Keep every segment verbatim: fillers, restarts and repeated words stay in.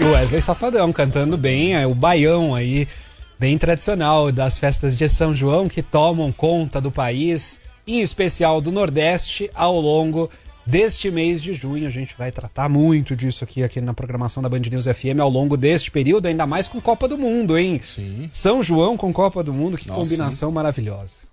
O Wesley Safadão cantando bem, é o baião aí, bem tradicional das festas de São João que tomam conta do país, em especial do Nordeste, ao longo deste mês de junho. A gente vai tratar muito disso aqui, aqui na programação da Band News F M ao longo deste período, ainda mais com Copa do Mundo, hein? Sim. São João com Copa do Mundo, que Nossa, combinação sim. maravilhosa.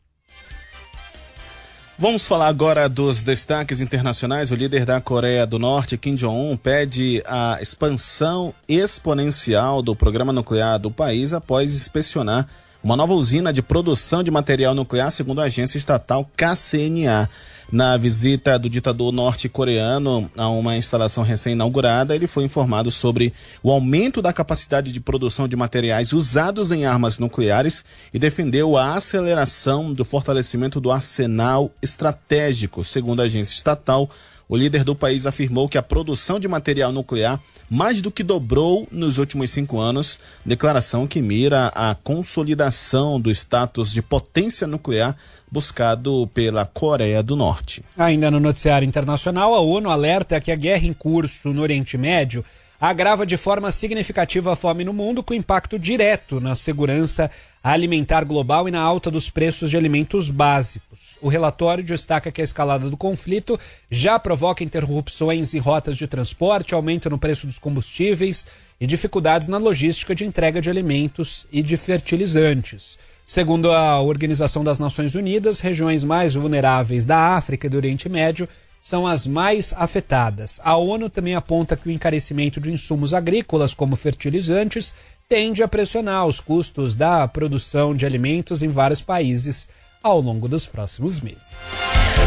Vamos falar agora dos destaques internacionais. O líder da Coreia do Norte, Kim Jong-un, pede a expansão exponencial do programa nuclear do país após inspecionar uma nova usina de produção de material nuclear, segundo a agência estatal K C N A. Na visita do ditador norte-coreano a uma instalação recém-inaugurada, ele foi informado sobre o aumento da capacidade de produção de materiais usados em armas nucleares e defendeu a aceleração do fortalecimento do arsenal estratégico. Segundo a agência estatal, o líder do país afirmou que a produção de material nuclear mais do que dobrou nos últimos cinco anos, declaração que mira a consolidação do status de potência nuclear buscado pela Coreia do Norte. Ainda no noticiário internacional, a ONU alerta que a guerra em curso no Oriente Médio agrava de forma significativa a fome no mundo, com impacto direto na segurança alimentar global e na alta dos preços de alimentos básicos. O relatório destaca que a escalada do conflito já provoca interrupções em rotas de transporte, aumento no preço dos combustíveis e dificuldades na logística de entrega de alimentos e de fertilizantes. Segundo a Organização das Nações Unidas, regiões mais vulneráveis da África e do Oriente Médio são as mais afetadas. A ONU também aponta que o encarecimento de insumos agrícolas, como fertilizantes, tende a pressionar os custos da produção de alimentos em vários países ao longo dos próximos meses.